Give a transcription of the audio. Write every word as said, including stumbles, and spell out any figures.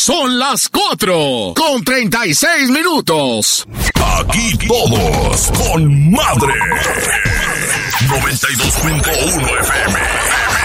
Son las cuatro con treinta y seis minutos. Aquí todos con madre. noventa y dos punto uno F M.